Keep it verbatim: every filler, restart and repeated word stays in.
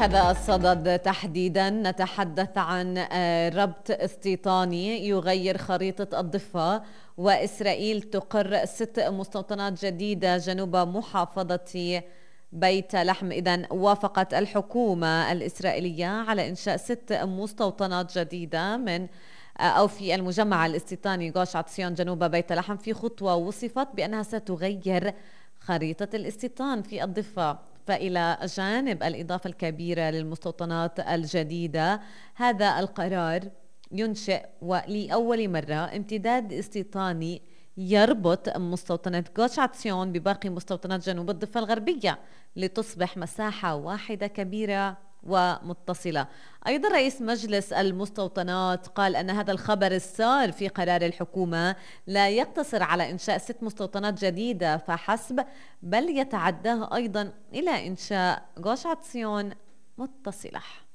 هذا الصدد تحديدا نتحدث عن ربط استيطاني يغير خريطة الضفة، وإسرائيل تقر ست مستوطنات جديدة جنوب محافظة بيت لحم. إذن وافقت الحكومة الإسرائيلية على إنشاء ست مستوطنات جديدة من أو في المجمع الاستيطاني غوش عطسيون جنوب بيت لحم، في خطوة وصفت بأنها ستغير خريطة الاستيطان في الضفة. فإلى جانب الإضافة الكبيرة للمستوطنات الجديدة، هذا القرار ينشئ ولأول مرة امتداد استيطاني يربط مستوطنة غوش عطسيون بباقي مستوطنات جنوب الضفة الغربية لتصبح مساحة واحدة كبيرة ومتصلة. أيضا رئيس مجلس المستوطنات قال أن هذا الخبر السار في قرار الحكومة لا يقتصر على إنشاء ست مستوطنات جديدة فحسب، بل يتعداه أيضا إلى إنشاء غوش عطسيون متصلة.